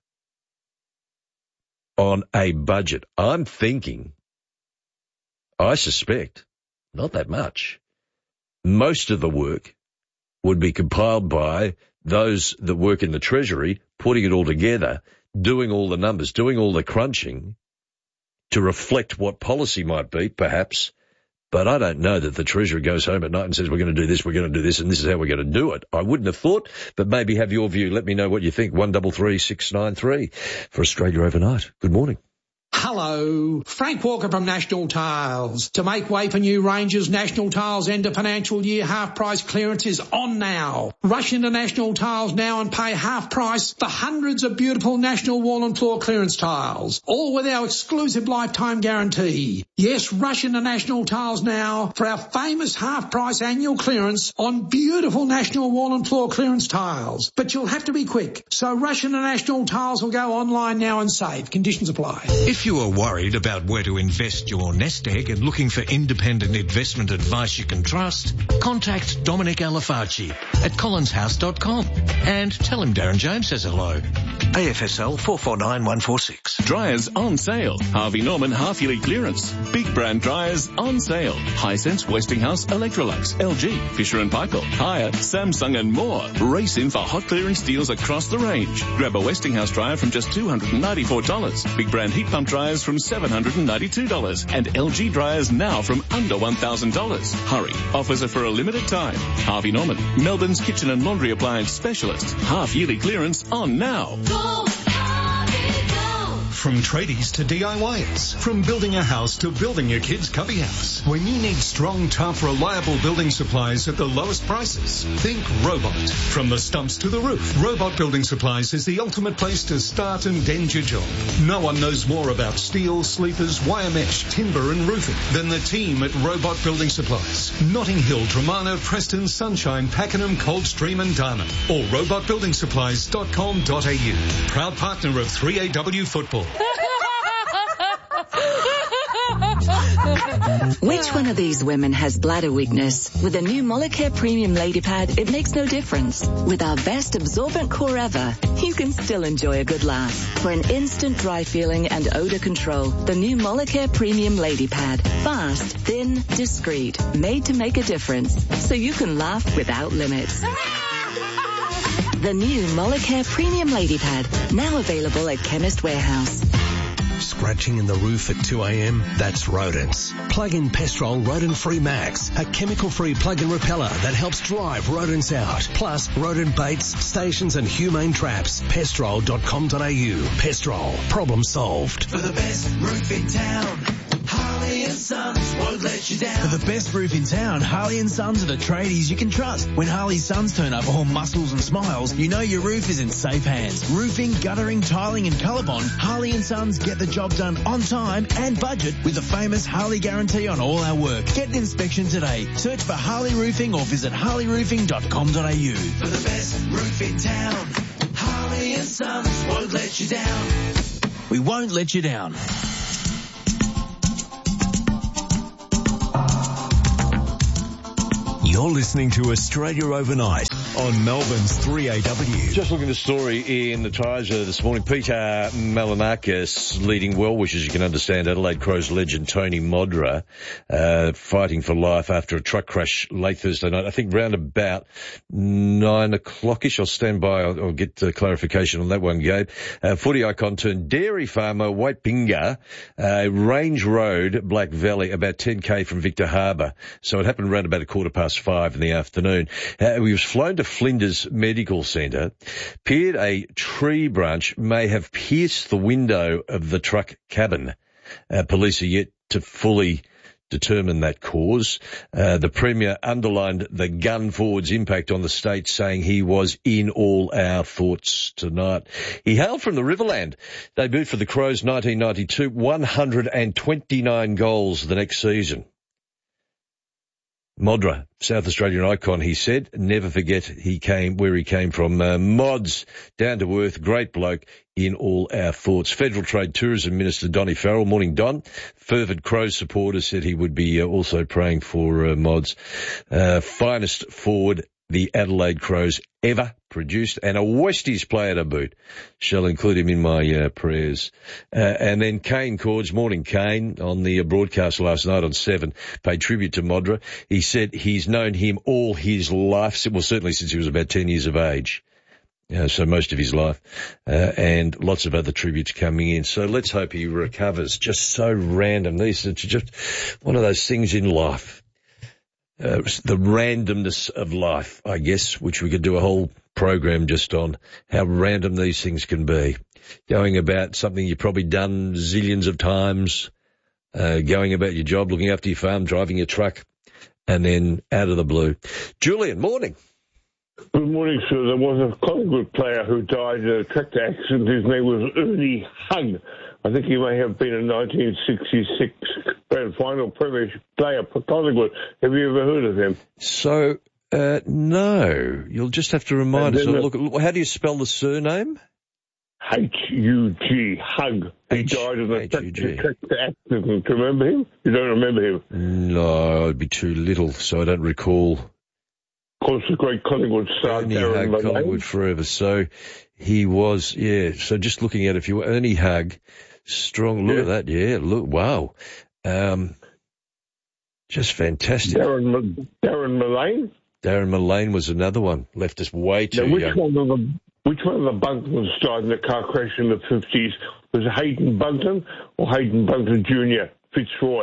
on a budget? I'm thinking, I suspect, not that much. Most of the work would be compiled by those that work in the Treasury, putting it all together, doing all the numbers, doing all the crunching to reflect what policy might be, perhaps. But I don't know that the Treasurer goes home at night and says, we're going to do this, we're going to do this, and this is how we're going to do it. I wouldn't have thought, but maybe have your view. Let me know what you think. One double three six nine three for Australia Overnight. Good morning. Hello, Frank Walker from National Tiles. To make way for new ranges, National Tiles end of financial year half price clearance is on now. Rush into National Tiles now and pay half price for hundreds of beautiful National wall and floor clearance tiles, all with our exclusive lifetime guarantee. Yes, rush into National Tiles now for our famous half price annual clearance on beautiful National wall and floor clearance tiles. But you'll have to be quick, so rush into National Tiles or go online now and save. Conditions apply. If you are worried about where to invest your nest egg and looking for independent investment advice you can trust, contact Dominic Alafarci at collins house dot com and tell him Darren James says hello. A F S L four four nine one four six. Dryers on sale. Harvey Norman half-yearly clearance. Big brand dryers on sale. Hisense, Westinghouse, Electrolux, L G, Fisher and Paykel, Haier, Samsung and more. Race in for hot clearance deals across the range. Grab a Westinghouse dryer from just two hundred ninety-four dollars. Big brand heat pump dryers from seven hundred ninety-two dollars. And L G dryers now from under one thousand dollars. Hurry. Offers are for a limited time. Harvey Norman, Melbourne's kitchen and laundry appliance specialist. Half-yearly clearance on now. From tradies to D I Yers, from building a house to building your kid's cubby house. When you need strong, tough, reliable building supplies at the lowest prices, think Robot. From the stumps to the roof, Robot Building Supplies is the ultimate place to start and end your job. No one knows more about steel, sleepers, wire mesh, timber and roofing than the team at Robot Building Supplies. Notting Hill, Dramana, Preston, Sunshine, Pakenham, Coldstream and Darman. Or robot building supplies dot com dot a u. Proud partner of three A W Football. Which one of these women has bladder weakness? With the new Molicare Premium Lady Pad, it makes no difference. With our best absorbent core ever, you can still enjoy a good laugh. For an instant dry feeling and odor control, the new Molicare Premium Lady Pad. Fast, thin, discreet, made to make a difference, so you can laugh without limits. The new Molicare Premium Lady Pad, now available at Chemist Warehouse. Scratching in the roof at two a.m.? That's rodents. Plug in Pestrol Rodent-Free Max, a chemical-free plug-in repeller that helps drive rodents out. Plus, rodent baits, stations and humane traps. Pestrol dot com dot a u. Pestrol. Problem solved. For the best roof in town, Harley and Sons, world won't let you down. For the best roof in town, Harley and Sons are the tradies you can trust. When Harley Sons turn up all muscles and smiles, you know your roof is in safe hands. Roofing, guttering, tiling and Colorbond, Harley and Sons get the job done on time and budget with the famous Harley guarantee on all our work. Get an inspection today. Search for Harley Roofing or visit harley roofing dot com dot a u. For the best roof in town, Harley and Sons won't let you down. We won't let you down. You're listening to Australia Overnight on Melbourne's three A W. Just looking at the story in the Tiser this morning. Peter Malinakis leading well wishes, you can understand, Adelaide Crows legend Tony Modra, uh, fighting for life after a truck crash late Thursday night. I think round about nine o'clock-ish. I'll stand by. I'll, I'll get uh, clarification on that one, Gabe. Uh, footy icon turned dairy farmer, Waitpinga, uh, Range Road, Black Valley, about ten K from Victor Harbour. So it happened around about a quarter past five in the afternoon. Uh, he was flown to Flinders Medical Centre. Appeared a tree branch may have pierced the window of the truck cabin. Uh, police are yet to fully determine that cause. Uh, the Premier underlined the gun forward's impact on the state, saying he was in all our thoughts tonight. He hailed from the Riverland. Debuted for the Crows nineteen ninety-two, one hundred twenty-nine goals the next season. Modra, South Australian icon, he said. Never forget he came where he came from. Uh, Mods, down to earth, great bloke, in all our thoughts. Federal Trade Tourism Minister Donny Farrell, morning Don. Fervid Crows supporter said he would be uh, also praying for uh, Mods. Uh, finest forward the Adelaide Crows ever produced, and a Westies player to boot. Shall include him in my uh, prayers. Uh, and then Kane Cords, morning Kane, on the uh, broadcast last night on Seven, paid tribute to Modra. He said he's known him all his life, well, certainly since he was about ten years of age. Uh, so most of his life, uh, and lots of other tributes coming in. So let's hope he recovers. Just so random. These are just one of those things in life. Uh, the randomness of life, I guess, which we could do a whole program just on how random these things can be. Going about something you've probably done zillions of times, uh, going about your job, looking after your farm, driving your truck, and then out of the blue. Julian, morning. Good morning, sir. There was a Collingwood player who died in a tractor accident. His name was Ernie Hug. I think he may have been a nineteen sixty-six Grand Final Premiership player for Collingwood. Have you ever heard of him? So, uh, no. You'll just have to remind us. The, look, how do you spell the surname? H U G, Hug. He H- died in a tractor accident. Do you remember him? You don't remember him? No, I'd be too little, so I don't recall. Of course, the great Collingwood star, Ernie Darren Hug, Collingwood forever. So he was, yeah. So just looking at it, if you were Ernie Hug, strong. Look yeah. at that, yeah. Look, wow. Um, just fantastic. Darren, Darren Mullane? Darren Mullane was another one. Left us way too now, which young. One of the, which one of the Buntons died in a car crash in the fifties? Was it Hayden Bunton or Hayden Bunton Junior Fitzroy?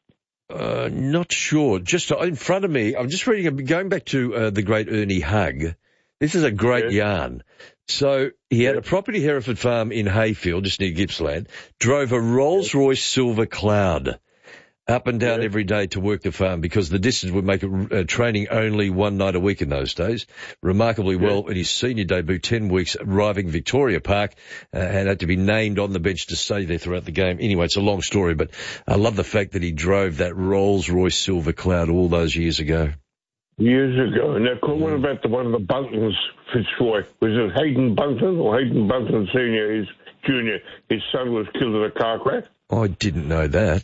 Uh, not sure. Just in front of me, I'm just reading, going back to uh, the great Ernie Hug. This is a great yeah. yarn. So he had yeah. a property Hereford farm in Hayfield, just near Gippsland, drove a Rolls-Royce Silver Cloud up and down yeah. every day to work the farm because the distance would make it uh, training only one night a week in those days. Remarkably yeah. well in his senior debut, ten weeks arriving Victoria Park, uh, and had to be named on the bench to stay there throughout the game. Anyway, it's a long story, but I love the fact that he drove that Rolls-Royce Silver Cloud all those years ago. Years ago. Now, what about the one of the Buntons, Fitzroy? Was it Hayden Bunton or Hayden Bunton Senior, his junior? His son was killed in a car crash. I didn't know that.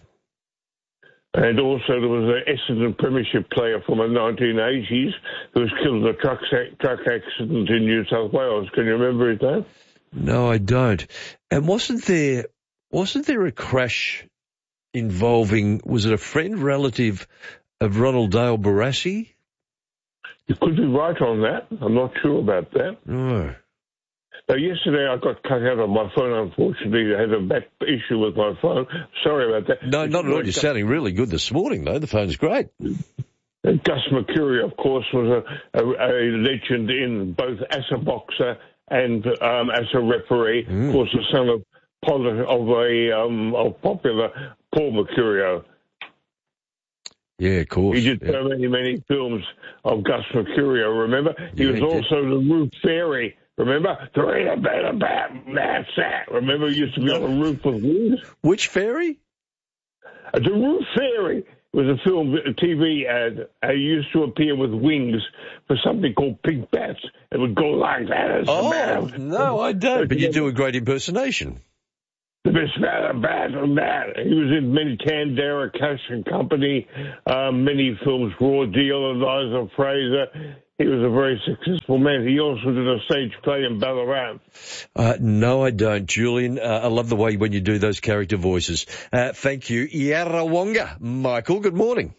And also there was an Essendon Premiership player from the nineteen eighties who was killed in a truck, truck accident in New South Wales. Can you remember his name? No, I don't. And wasn't there, wasn't there a crash involving, was it a friend, relative of Ronald Dale Barassi? You could be right on that. I'm not sure about that. No. Now, yesterday I got cut out on my phone, unfortunately. I had a back issue with my phone. Sorry about that. No, not at all. You're sounding really good this morning, though. The phone's great. And Gus Mercury, of course, was a, a, a legend in both as a boxer and um, as a referee. Mm. Of course, the son of, of a um, of popular Paul Mercurio. Yeah, of course. He did yeah. so many, many films of Gus Mercurio, remember? He Yeah, was he did. also the roof fairy, remember? There ain't a better bat, that's that. Remember he used to be on the roof with wings? Which fairy? Uh, the Roof Fairy was a film, a T V ad. I used to appear with wings for something called Pink Bats. It would go like that. As Oh, the man. no, I don't. But you do a great impersonation. The best man, bad and that. He was in many Tandera, Cash and Company, um, many films, Raw Deal, Eliza Fraser. He was a very successful man. He also did a stage play in Ballarat. Uh, no, I don't, Julian. Uh, I love the way when you do those character voices. Uh, thank you. Yarrawonga. Michael, good morning.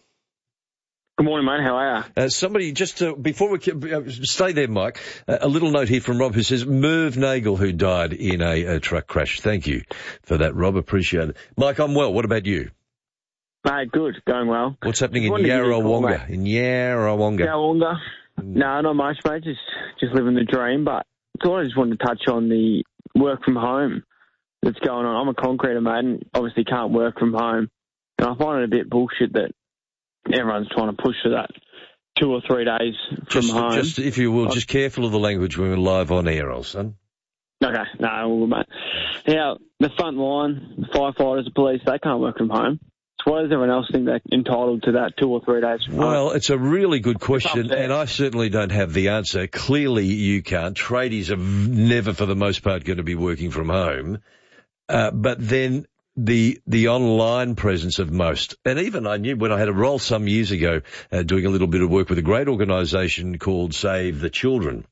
Good morning, mate. How are you? Uh, somebody, just uh, before we uh, stay there, Mike, uh, a little note here from Rob who says, Merv Nagel, who died in a, a truck crash. Thank you for that, Rob. Appreciate it. Mike, I'm well. What about you? Mate, good. Going well. What's happening in Just wanted to give you a call, Yarrawonga? mate. In Yarrawonga. Yarrawonga. No, not much, mate. Just just living the dream. But I thought I just wanted to touch on the work from home that's going on. I'm a concreter, mate, and obviously can't work from home. And I find it a bit bullshit that everyone's trying to push for that two or three days from Just, home. just, if you will, just careful of the language when we're live on air, old son. Okay, no, all good, mate. Now, the front line, the firefighters, the police, they can't work from home. So why does everyone else think they're entitled to that two or three days from home? Well, it's a really good question, and I certainly don't have the answer. Clearly, you can't. Tradies are never, for the most part, going to be working from home. Uh, but then the the online presence of most, and even I knew when I had a role some years ago uh, doing a little bit of work with a great organisation called Save the Children,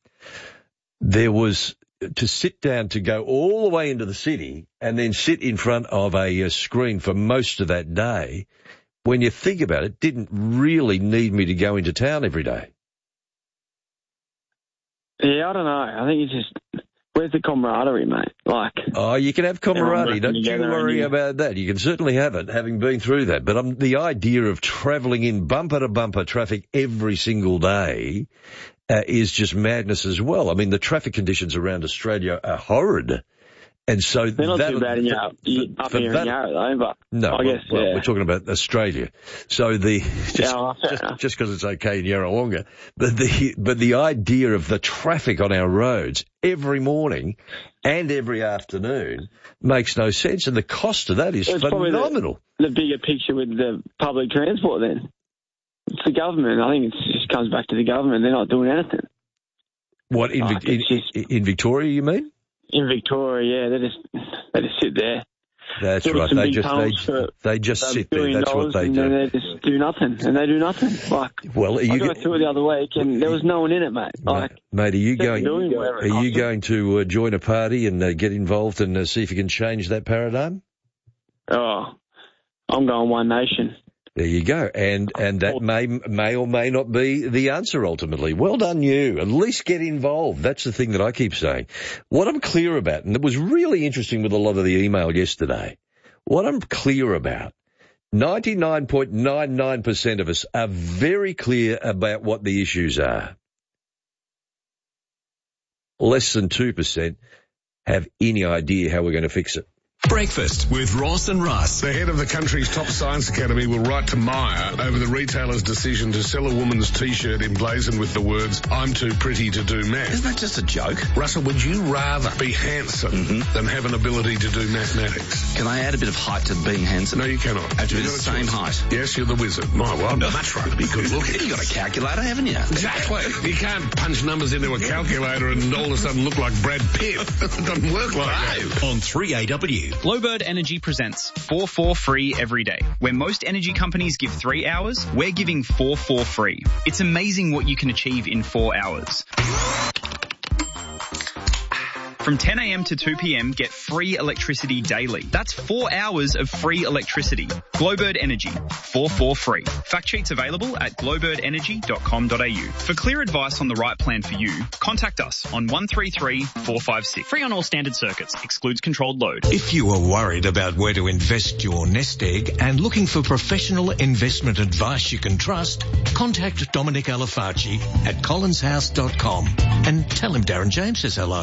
there was to sit down to go all the way into the city and then sit in front of a, a screen for most of that day. When you think about it, didn't really need me to go into town every day. Yeah, I don't know. I think it's just, where's the camaraderie, mate? Like, oh, you can have camaraderie. everyone Don't you together worry and you- about that. You can certainly have it, having been through that. But um, the idea of travelling in bumper to bumper traffic every single day uh, is just madness as well. I mean, the traffic conditions around Australia are horrid. And so They're not that, too bad in Yarra, for- up for here that- in Yarra, though, but No, I guess, well, yeah. we're talking about Australia. So the just Yeah, well, fair just enough. just because it's okay in Yarrawonga, but the but the idea of the traffic on our roads every morning and every afternoon makes no sense, and the cost of that is It's probably phenomenal. The, the bigger picture with the public transport, then. It's the government. I think it just comes back to the government. They're not doing anything. What in, Like, Vic- in, it's in in Victoria, you mean? In Victoria, yeah, they just they just sit there. That's Build right. some They big just they, tunnels for they just a sit there. billion That's what dollars they and do. then they just do nothing, and they do nothing. Like, Well, are I you got go- through it the other week, and there was no one in it, mate. Like, Mate, are you they're going? doing whatever Are it you costs them. going to uh, join a party and uh, get involved and uh, see if you can change that paradigm? Oh, I'm going One Nation. There you go, and and that may may or may not be the answer ultimately. Well done, you. At least get involved. That's the thing that I keep saying. What I'm clear about, and it was really interesting with a lot of the email yesterday. What I'm clear about, ninety-nine point nine nine percent of us are very clear about what the issues are. Less than two percent have any idea how we're going to fix it. Breakfast with Ross and Russ. The head of the country's top science academy will write to Myer over the retailer's decision to sell a woman's T-shirt emblazoned with the words, I'm too pretty to do math. Isn't that just a joke? Russell, would you rather be handsome Mm-hmm. than have an ability to do mathematics? Can I add a bit of height to being handsome? No, you cannot. I have to be You've the got a same choice. height. Yes, you're the wizard. My, well, I'd much rather be good looking. You've got a calculator, haven't you? Exactly. You can't punch numbers into a calculator and all of a sudden look like Brad Pitt. It doesn't work like that. On three A W. Glowbird Energy presents four four free every day. Where most energy companies give three hours, we're giving four four free. It's amazing what you can achieve in four hours. From ten a.m. to two p.m, get free electricity daily. That's four hours of free electricity. Glowbird Energy, four four free. Fact sheets available at glowbird energy dot com dot a u. For clear advice on the right plan for you, contact us on one three three, four five six. Free on all standard circuits. Excludes controlled load. If you are worried about where to invest your nest egg and looking for professional investment advice you can trust, contact Dominic Alafaci at collins house dot com and tell him Darren James says hello.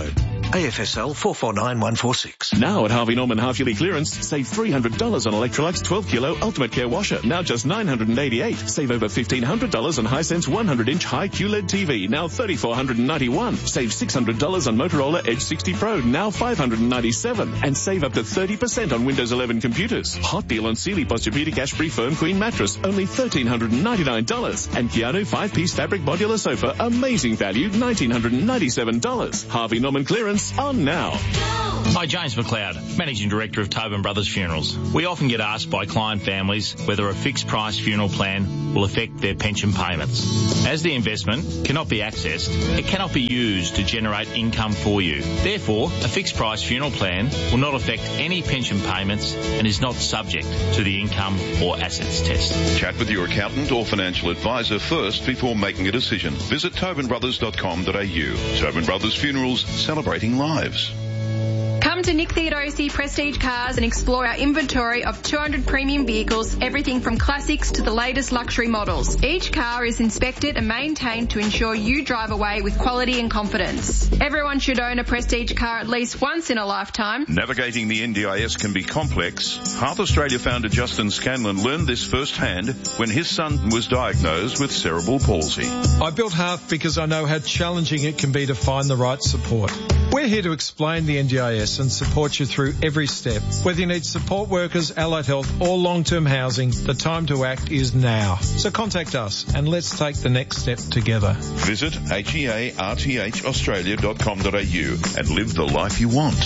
A F S L four four nine one four six. Now at Harvey Norman half-yearly clearance, save three hundred dollars on Electrolux twelve kilo Ultimate Care washer, now just nine hundred eighty-eight dollars. Save over fifteen hundred dollars on Hisense one hundred inch high Q L E D T V, now three thousand four hundred ninety-one dollars. Save six hundred dollars on Motorola Edge sixty Pro, now five hundred ninety-seven dollars. And save up to thirty percent on Windows eleven computers. Hot deal on Sealy Posturepedic Ashbury Firm Queen Mattress, only one thousand three hundred ninety-nine dollars. And Keanu five-piece fabric modular sofa, amazing value, one thousand nine hundred ninety-seven dollars. Harvey Norman clearance on now. Hi, James McLeod, Managing Director of Tobin Brothers Funerals. We often get asked by client families whether a fixed price funeral plan will affect their pension payments. As the investment cannot be accessed, it cannot be used to generate income for you. Therefore, a fixed price funeral plan will not affect any pension payments and is not subject to the income or assets test. Chat with your accountant or financial advisor first before making a decision. Visit tobin brothers dot com dot a u. Tobin Brothers Funerals, celebrating lives. Come to Nick Theodosi Prestige Cars and explore our inventory of two hundred premium vehicles, everything from classics to the latest luxury models. Each car is inspected and maintained to ensure you drive away with quality and confidence. Everyone should own a Prestige car at least once in a lifetime. Navigating the N D I S can be complex. Hearth Australia founder Justin Scanlon learned this firsthand when his son was diagnosed with cerebral palsy. I built Hearth because I know how challenging it can be to find the right support. We're here to explain the N D I S and support you through every step. Whether you need support workers, allied health or long-term housing, the time to act is now. So contact us and let's take the next step together. Visit H E A R T H australia dot com dot a u and live the life you want.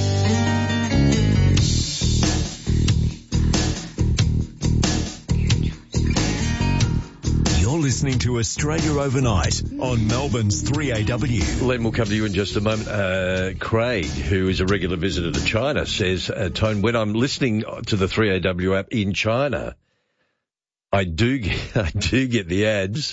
Listening to Australia Overnight on Melbourne's three A W. Len will come to you in just a moment. Uh, Craig, who is a regular visitor to China, says, uh, Tone, when I'm listening to the three A W app in China, I do get, I do get the ads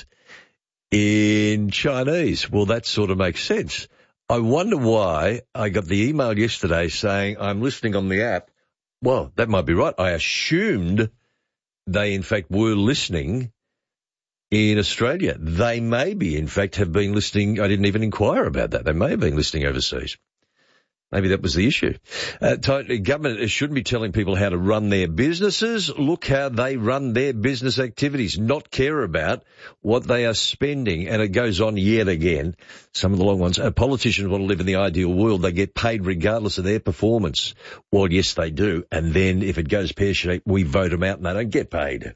in Chinese. Well, that sort of makes sense. I wonder why I got the email yesterday saying I'm listening on the app. Well, that might be right. I assumed they, in fact, were listening in Australia. They may be, in fact, have been listening. I didn't even inquire about that. They may have been listening overseas. Maybe that was the issue. Uh, government shouldn't be telling people how to run their businesses. Look how they run their business activities, not care about what they are spending. And it goes on yet again. Some of the long ones. Uh, politicians want to live in the ideal world. They get paid regardless of their performance. Well, yes, they do. And then if it goes pear-shaped, we vote them out and they don't get paid.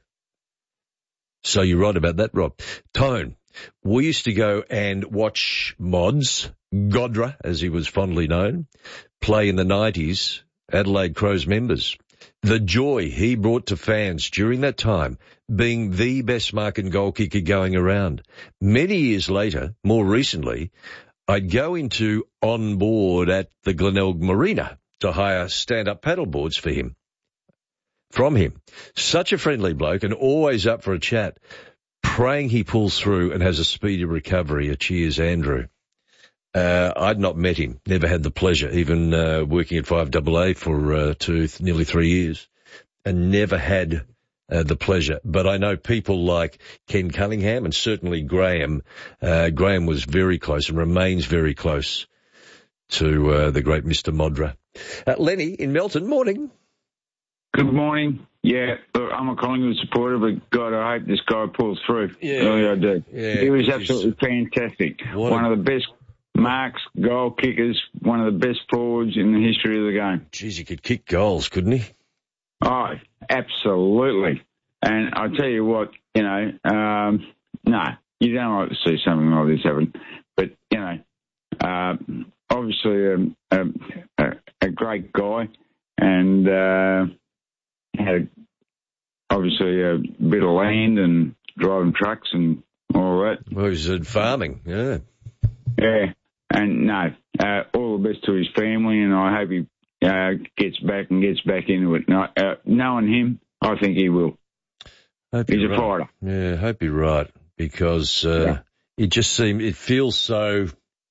So you're right about that, Rob. Tone, we used to go and watch Mods, Godra, as he was fondly known, play in the nineties, Adelaide Crows members. The joy he brought to fans during that time, being the best marking goal kicker going around. Many years later, more recently, I'd go into on board at the Glenelg Marina to hire stand-up paddle boards for him. From him. Such a friendly bloke and always up for a chat. Praying he pulls through and has a speedy recovery. A cheers, Andrew. Uh, I'd not met him, never had the pleasure, even uh, working at five A A for uh, two, nearly three years, and never had uh, the pleasure. But I know people like Ken Cunningham and certainly Graham. Uh, Graham was very close and remains very close to uh, the great Mister Modra. Uh, Lenny in Melton, morning. Good morning. Yeah, look, I'm a Collingwood supporter, but God, I hope this guy pulls through. Yeah, really, I do. Yeah, he was absolutely fantastic. One a... of the best marks, goal kickers, one of the best forwards in the history of the game. Geez, he could kick goals, couldn't he? Oh, absolutely. And I tell you what, you know, um, no, you don't like to see something like this happen. But, you know, uh, obviously um, um, a, a great guy and... Uh, had obviously a bit of land and driving trucks and all that. Well, he was in farming, yeah. Yeah, and no, uh, all the best to his family, and I hope he uh, gets back and gets back into it. No, uh, knowing him, I think he will. Hope He's a right. fighter. Yeah, hope you're right, because uh, yeah. it just seems, it feels so,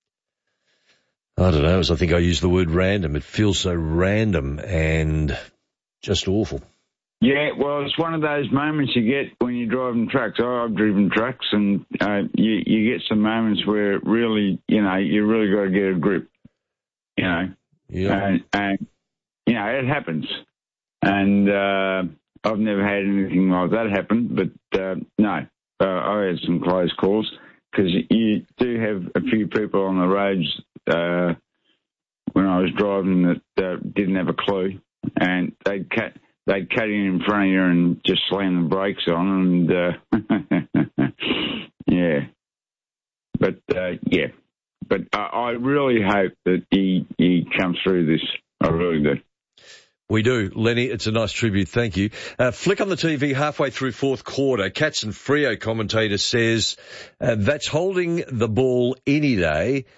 I don't know, as I think I used the word random. It feels so random and just awful. Yeah, well, it's one of those moments you get when you're driving trucks. Oh, I've driven trucks, and uh, you, you get some moments where really, you know, you really got to get a grip. you know. Yeah. And, and you know, it happens. And uh, I've never had anything like that happen, but uh, no, uh, I had some close calls because you do have a few people on the roads uh, when I was driving that uh, didn't have a clue, and they'd cut, they'd cut in in front of you and just slam the brakes on, and uh, yeah. But, uh, yeah. But I, I really hope that he, he comes through this. I really do. We do. Lenny, it's a nice tribute. Thank you. Uh, flick on the T V halfway through fourth quarter. Cats and Freo commentator says, uh, that's holding the ball any day.